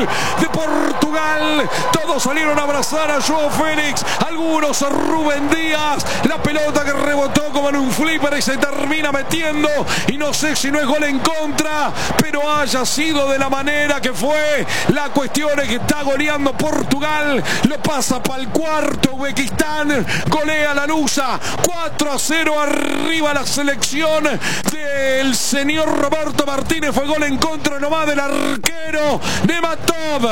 de Portugal. Todos salieron a abrazar a Joao Félix, algunos a Rubén Díaz. La pelota que rebotó como en un flipper y se termina metiendo. Y no sé si no es gol en contra, pero haya sido de la manera que fue. La cuestión es que está goleando Portugal. Lo pasa para el cuarto Uzbekistán. Golea la Lusa. 4-0 arriba la selección del señor Roberto Martínez. Fue gol en contra nomás del arquero Nematov.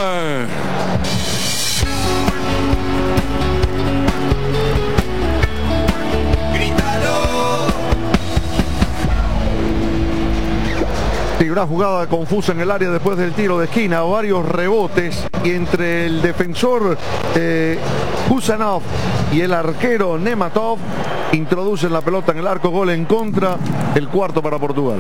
Y una jugada confusa en el área después del tiro de esquina, varios rebotes, y entre el defensor Husanov y el arquero Nematov introducen la pelota en el arco. Gol en contra, el cuarto para Portugal.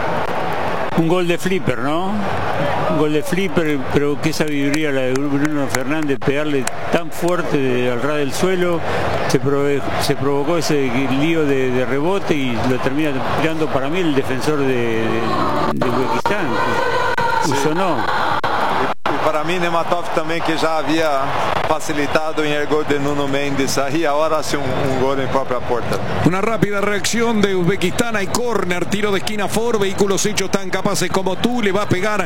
Un gol de flipper, ¿no? Un gol de flipper, pero qué sabiduría la de Bruno Fernández, pegarle tan fuerte al ras del suelo. Se provocó ese lío de rebote y lo termina tirando para mí el defensor de Uzbekistán. Usonov. Y para mí Nematov también, que ya había facilitado en el gol de Nuno Mendes ahí, ahora hace un gol en propia puerta. Una rápida reacción de Uzbekistán. Hay córner, tiro de esquina for vehículos hechos tan capaces como tú. Le va a pegar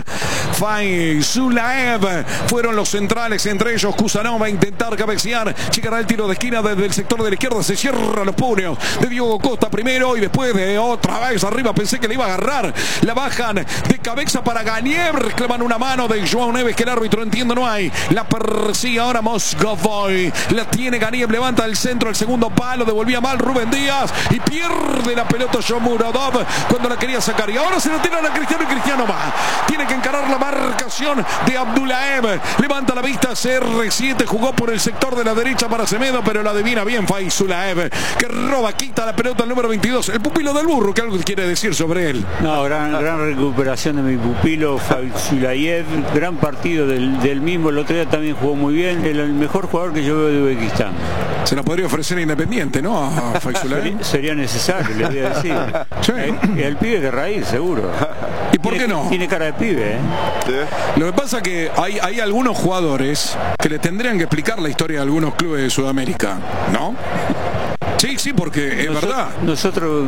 Faizulaev. Fueron los centrales, entre ellos Kusanov va a intentar cabecear. Llegará el tiro de esquina desde el sector de la izquierda. Se cierra los puños de Diogo Costa primero y después de otra vez arriba. Pensé que le iba a agarrar. La bajan de cabeza para Ganiev. Reclaman una mano de Joao Neves que el árbitro entiende no hay. La persigue ahora Moscovoy. La tiene Ganiev. Levanta el centro, el segundo palo. Devolvía mal Rubén Díaz y pierde la pelota Shomurodov cuando la quería sacar. Y ahora se la tiran a Cristiano y Cristiano va. Tiene que encarar la marcación de Abdullaev. Levanta la vista. CR7 jugó por el sector de la derecha para Semedo, pero la adivina bien Faizulaev, que roba, quita la pelota al número 22. El pupilo del burro, ¿qué algo quiere decir sobre él? No, gran recuperación de mi pupilo Faizulaev. Gran partido del mismo. El otro día también jugó muy bien. El mejor jugador que yo veo de Uzbekistán. Se nos podría ofrecer Independiente, ¿no? A Faizulaev. Sería necesario, le voy a decir. Sí. El pibe querrá ir, seguro. ¿Y por qué no? Tiene cara de pibe, ¿eh? Sí. Lo que pasa es que hay algunos jugadores que le tendrían que explicar la historia de algunos clubes de Sudamérica, ¿no? Sí, porque es verdad. Nosotros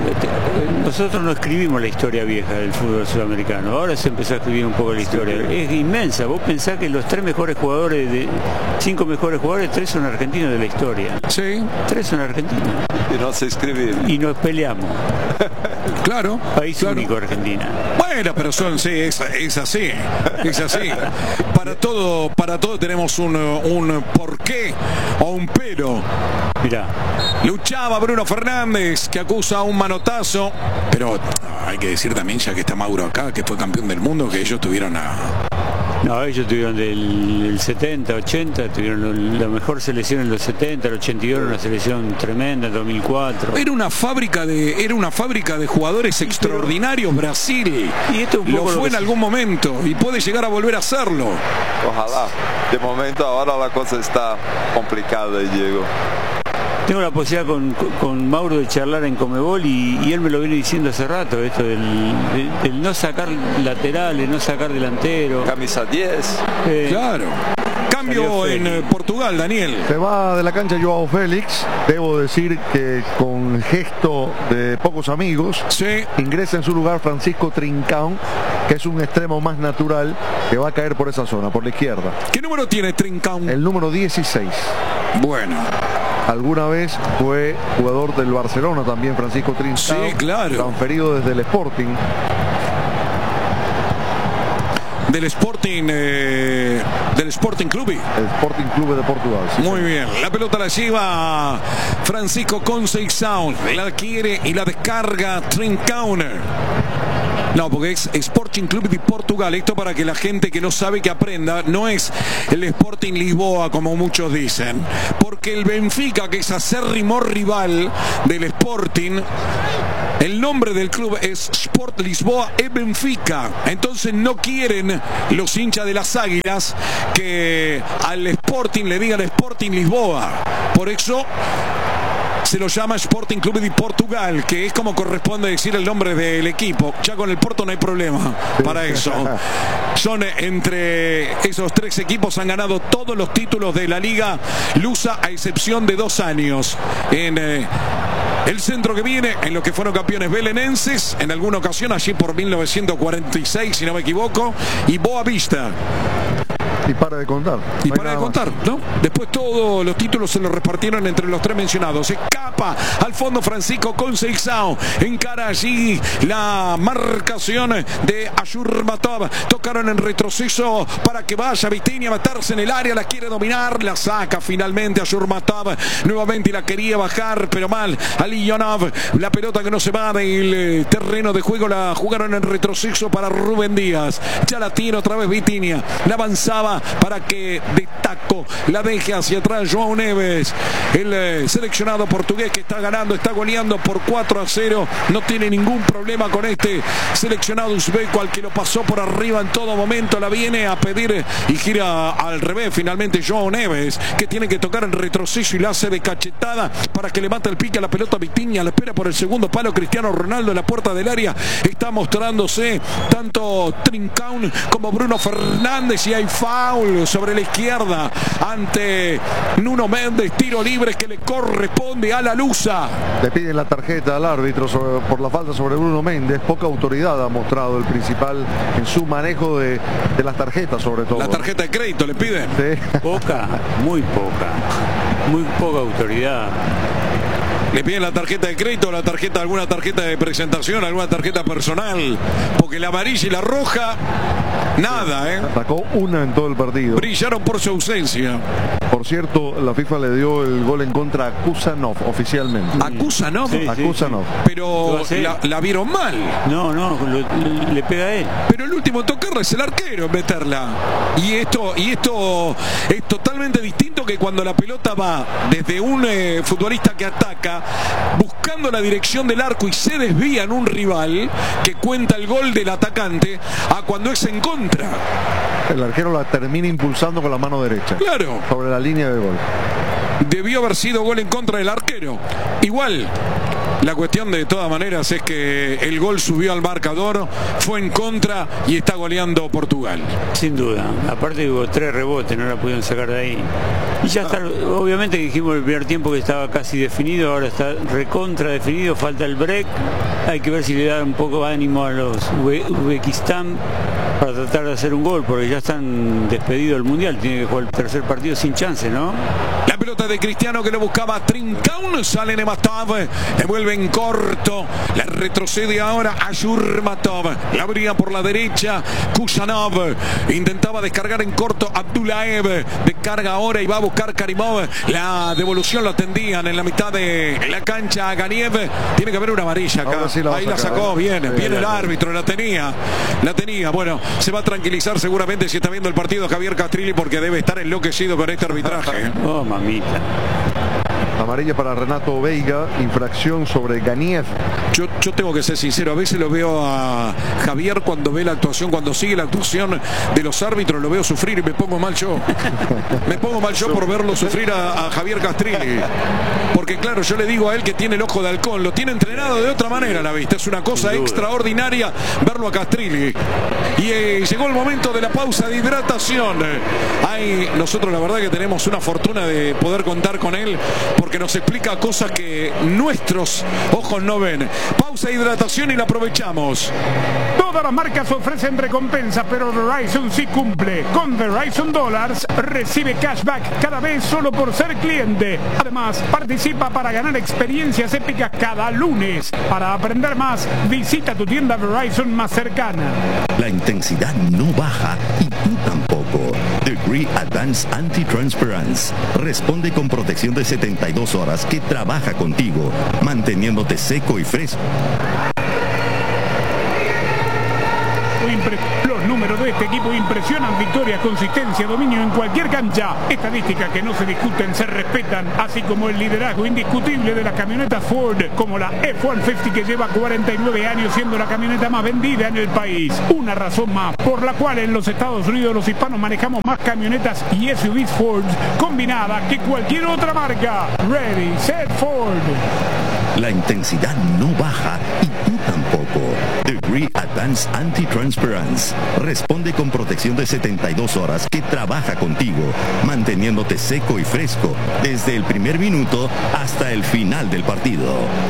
no escribimos la historia vieja del fútbol sudamericano. Ahora se empezó a escribir un poco la historia. Es inmensa. Vos pensás que los 5 mejores jugadores, 3 son argentinos de la historia. Sí. 3 son argentinos. Y no se escribe. Y nos peleamos. Claro. País único, Argentina. Bueno, pero es así. Es así. Para todo tenemos un porqué o un pero. Mirá. Luchaba Bruno Fernández, que acusa un manotazo, pero hay que decir también, ya que está Mauro acá, que fue campeón del mundo, que ellos tuvieron No, ellos tuvieron del 70, 80, tuvieron la mejor selección en los 70, el 82 una selección tremenda, en 2004. Era una fábrica de jugadores extraordinarios, Brasil. Y esto un poco lo fue en algún momento y puede llegar a volver a hacerlo. Ojalá. De momento ahora la cosa está complicada, Diego. Tengo la posibilidad con Mauro de charlar en Comebol y él me lo viene diciendo hace rato, esto del no sacar laterales, no sacar delantero. Camisa 10. Claro. Cambio en Portugal, Daniel. Se va de la cancha Joao Félix. Debo decir que con gesto de pocos amigos, sí, ingresa en su lugar Francisco Trincão, que es un extremo más natural, que va a caer por esa zona, por la izquierda. ¿Qué número tiene Trincão? El número 16. Bueno. Alguna vez fue jugador del Barcelona también, Francisco Trincão. Sí, claro. Transferido desde el Sporting. Del Sporting Clube. El Sporting Clube de Portugal. Sí, muy bien. La pelota la lleva Francisco Conceição. La quiere y la descarga Trincão. No, porque es Sporting Clube de Portugal. Esto para que la gente que no sabe que aprenda. No es el Sporting Lisboa como muchos dicen. Porque el Benfica, que es acérrimo rival del Sporting, el nombre del club es Sport Lisboa e Benfica. Entonces no quieren los hinchas de las Águilas que al Sporting le digan Sporting Lisboa. Por eso Se lo llama Sporting Clube de Portugal, que es como corresponde decir el nombre del equipo. Ya con el Porto no hay problema para eso. Son entre esos 3 equipos, han ganado todos los títulos de la Liga Lusa, a excepción de 2 años. En el centro que viene, en los que fueron campeones belenenses, en alguna ocasión, allí por 1946, si no me equivoco, y Boavista. Y para de contar. Y para de contar, ¿no? Después todos los títulos se los repartieron entre los 3 mencionados. Escapa al fondo Francisco Conceição. Encara allí la marcación de Ashurmatov. Tocaron en retroceso para que vaya Vitinha a meterse en el área. La quiere dominar. La saca finalmente Ashurmatov. Nuevamente la quería bajar, pero mal. Ali Ionov. La pelota que no se va del terreno de juego. La jugaron en retroceso para Rubén Díaz. Ya la tiene otra vez Vitinha. La avanzaba para que de taco la deje hacia atrás João Neves, el seleccionado portugués, que está ganando, está goleando por 4-0, no tiene ningún problema con este seleccionado uzbeco, al que lo pasó por arriba en todo momento. La viene a pedir y gira al revés finalmente João Neves, que tiene que tocar en retroceso y la hace de cachetada para que le mate el pique a la pelota Vitinha. La espera por el segundo palo Cristiano Ronaldo en la puerta del área. Está mostrándose tanto Trincão como Bruno Fernández, y hay foul sobre la izquierda ante Nuno Méndez. Tiro libre que le corresponde a la Lusa. Le piden la tarjeta al árbitro por la falta sobre Bruno Méndez. Poca autoridad ha mostrado el principal en su manejo de las tarjetas, sobre todo. La tarjeta de crédito le piden. Sí. Poca, muy poca autoridad. Le piden la tarjeta de crédito, alguna tarjeta de presentación, alguna tarjeta personal, porque la amarilla y la roja, nada, Sacó una en todo el partido. Brillaron por su ausencia. Por cierto, la FIFA le dio el gol en contra a Kusanov oficialmente. ¿A Kusanov? Sí, a Kusanov. Pero la vieron mal. No, le pega a él. Pero el último en tocarla es el arquero en meterla. Y esto es totalmente distinto que cuando la pelota va desde un futbolista que ataca, buscando la dirección del arco y se desvía en un rival, que cuenta el gol del atacante, a cuando es en contra. El arquero la termina impulsando con la mano derecha. Claro. Sobre la línea de gol. Debió haber sido gol en contra del arquero. Igual, la cuestión de todas maneras es que el gol subió al marcador, fue en contra y está goleando Portugal. Sin duda. Aparte hubo 3 rebotes, no la pudieron sacar de ahí. Y ya está, obviamente dijimos el primer tiempo que estaba casi definido, ahora está recontra definido, falta el break. Hay que ver si le da un poco de ánimo a los Uzbekistán para tratar de hacer un gol, porque ya están despedidos del Mundial, tiene que jugar el tercer partido sin chance, ¿no? La pelota de Cristiano que lo buscaba Trincão, sale Nematov, devuelve en corto, la retrocede ahora Ashurmatov, la abría por la derecha Kusanov, intentaba descargar en corto Abdullaev, descarga ahora y va a buscar Karimov, la devolución la tendían en la mitad de la cancha. Ganiev, tiene que haber una amarilla acá, sí ahí la sacó, bien el árbitro, la tenía, bueno, se va a tranquilizar seguramente si está viendo el partido Javier Castrilli, porque debe estar enloquecido con este arbitraje. Oh, mamita. Amarilla para Renato Veiga, infracción sobre Ganiev. Yo tengo que ser sincero, a veces lo veo a Javier cuando ve la actuación, cuando sigue la actuación de los árbitros, lo veo sufrir y me pongo mal yo. Me pongo mal yo por verlo sufrir a Javier Castrilli. Porque claro, yo le digo a él que tiene el ojo de halcón, lo tiene entrenado de otra manera, la vista. Es una cosa extraordinaria verlo a Castrilli. Y llegó el momento de la pausa de hidratación. Nosotros la verdad que tenemos una fortuna de poder contar con él, porque nos explica cosas que nuestros ojos no ven. Pausa de hidratación y la aprovechamos. Todas las marcas ofrecen recompensas, pero Verizon sí cumple. Con Verizon Dollars recibe cashback cada vez solo por ser cliente. Además, participa para ganar experiencias épicas cada lunes. Para aprender más, visita tu tienda Verizon más cercana. La intensidad no baja y tú tampoco. Degree Advanced Anti-Transparence responde con protección de 72 horas que trabaja contigo, manteniéndote seco y fresco. Los números números de este equipo impresionan: victorias, consistencia, dominio en cualquier cancha. Estadísticas que no se discuten, se respetan, así como el liderazgo indiscutible de las camionetas Ford, como la F-150, que lleva 49 años siendo la camioneta más vendida en el país. Una razón más por la cual en los Estados Unidos los hispanos manejamos más camionetas y SUVs Ford combinadas que cualquier otra marca. Ready, set, Ford. La intensidad no baja y tú tampoco. The Gree Advanced Anti-Transperance responde con protección de 72 horas que trabaja contigo, manteniéndote seco y fresco desde el primer minuto hasta el final del partido.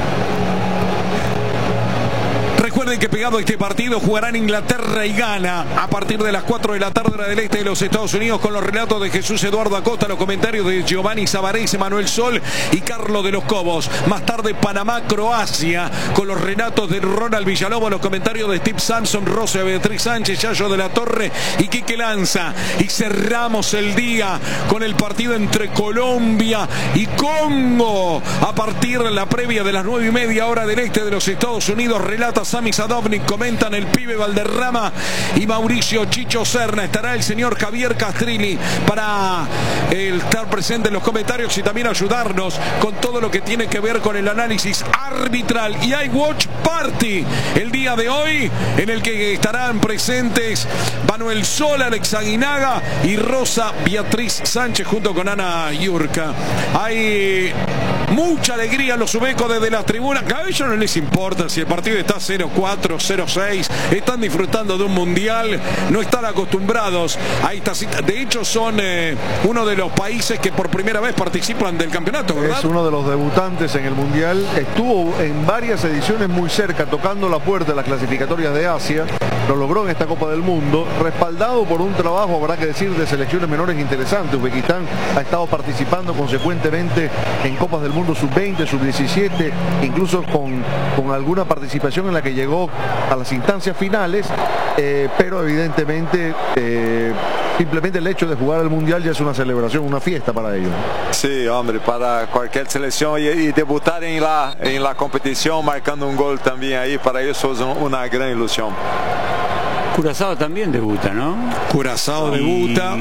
Recuerden que pegado a este partido jugarán Inglaterra y Ghana a partir de las 4 de la tarde hora del este de los Estados Unidos, con los relatos de Jesús Eduardo Acosta, los comentarios de Giovanni Savarese, Manuel Sol y Carlos de los Cobos. Más tarde Panamá-Croacia con los relatos de Ronald Villalobos, los comentarios de Steve Sampson, Rosa Beatriz Sánchez, Yayo de la Torre y Quique Lanza. Y cerramos el día con el partido entre Colombia y Congo a partir de la previa de las 9:30 hora del este de los Estados Unidos. Relata Sami Sadovnik, comentan el pibe Valderrama y Mauricio Chicho Serna. Estará el señor Javier Castrilli para estar presente en los comentarios y también ayudarnos con todo lo que tiene que ver con el análisis arbitral. Y hay Watch Party el día de hoy, en el que estarán presentes Manuel Sol, Alex Aguinaga y Rosa Beatriz Sánchez junto con Ana Yurka. Hay mucha alegría en los ubecos desde las tribunas. A ellos no les importa si el partido está 0-4, 0-6. Están disfrutando de un mundial. No están acostumbrados a esta cita. De hecho, son uno de los países que por primera vez participan del campeonato, ¿verdad? Es uno de los debutantes en el mundial. Estuvo en varias ediciones muy cerca, tocando la puerta de las clasificatorias de Asia. Lo logró en esta Copa del Mundo, respaldado por un trabajo, habrá que decir, de selecciones menores interesantes. Uzbekistán ha estado participando consecuentemente en Copas del Mundo sub-20, sub-17, incluso con alguna participación en la que llegó a las instancias finales, pero evidentemente simplemente el hecho de jugar el mundial ya es una celebración, una fiesta para ellos. Sí, hombre, para cualquier selección y debutar en la competición marcando un gol también ahí, para ellos es una gran ilusión. Curazao también debuta, ¿no? Curazao debuta.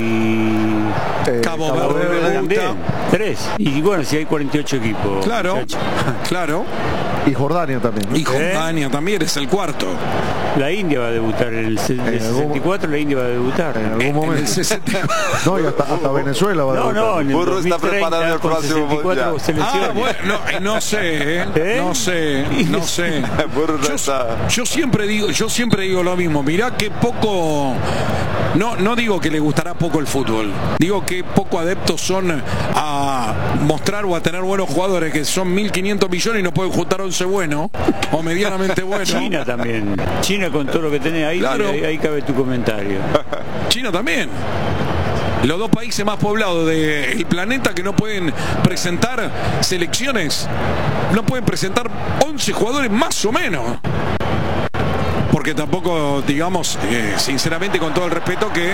Cabo Verde debuta. 3. Y bueno, si hay 48 equipos. Claro, muchacho. claro. Y Jordania también, ¿no? Y Jordania también es el cuarto. La India va a debutar en el 64, la India va a debutar. En algún momento. No, y hasta Venezuela va a debutar. No, en el Burro está 2030, preparando el próximo mundial. Ah, bueno, no sé, no sé. Yo siempre digo lo mismo. Mirá que poco, no digo que le gustará poco el fútbol, digo que poco adeptos son a mostrar o a tener buenos jugadores, que son 1.500 millones y no pueden juntar 11 buenos o medianamente buenos. China también. China con todo lo que tenés ahí, claro. ahí cabe tu comentario. China también. Los dos países más poblados del planeta que no pueden presentar selecciones, no pueden presentar 11 jugadores más o menos. Porque tampoco, digamos, sinceramente, con todo el respeto, que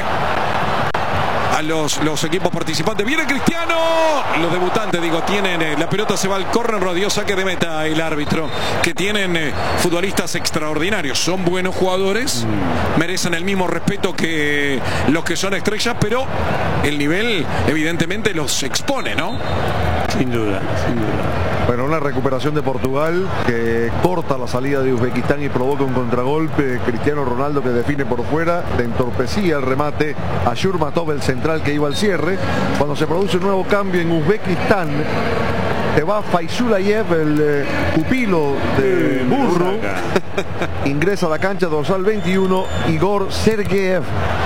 a los equipos participantes. ¡Viene Cristiano! Los debutantes, digo, tienen la pelota, se va al córner, rodeó saque de meta el árbitro. Que tienen futbolistas extraordinarios. Son buenos jugadores, merecen el mismo respeto que los que son estrellas, pero el nivel evidentemente los expone, ¿no? Sin duda, sin duda. Bueno, una recuperación de Portugal que corta la salida de Uzbekistán y provoca un contragolpe. Cristiano Ronaldo, que define por fuera, le entorpecía el remate a Shurmatov, el central que iba al cierre. Cuando se produce un nuevo cambio en Uzbekistán, se va Faizulayev, el pupilo de Burro. Ingresa a la cancha, dorsal 21, Igor Sergeyev.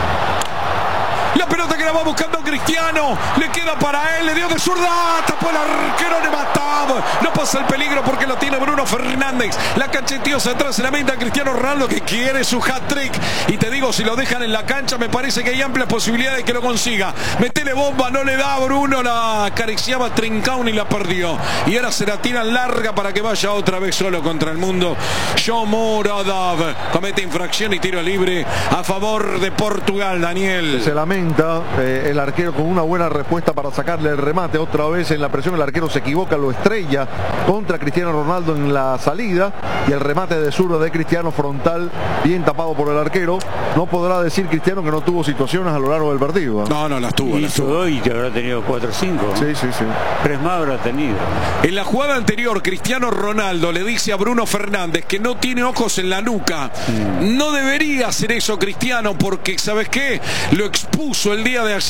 La pelota que la va buscando Cristiano, le queda para él, le dio de zurda, tapó el arquero Nematov, no pasa el peligro porque lo tiene Bruno Fernández, la cacheteó atrás, se la mete a Cristiano Ronaldo, que quiere su hat-trick, y te digo, si lo dejan en la cancha me parece que hay amplias posibilidades de que lo consiga. Metele bomba, no le da a Bruno, la acariciaba Trincão y la perdió, y ahora se la tiran larga para que vaya otra vez solo contra el mundo. Shomurodov comete infracción y tiro libre a favor de Portugal. Daniel, se lamenta Ahora el arquero con una buena respuesta para sacarle el remate. Otra vez en la presión el arquero se equivoca, lo estrella contra Cristiano Ronaldo en la salida, y el remate de zurda de Cristiano frontal, bien tapado por el arquero. No podrá decir Cristiano que no tuvo situaciones a lo largo del partido. No, las tuvo. Hizo hoy que habrá tenido 4 o 5. Sí. 3 más habrá tenido. En la jugada anterior, Cristiano Ronaldo le dice a Bruno Fernández que no tiene ojos en la nuca. No debería hacer eso Cristiano, porque ¿sabes qué? Lo expuso el día de ayer.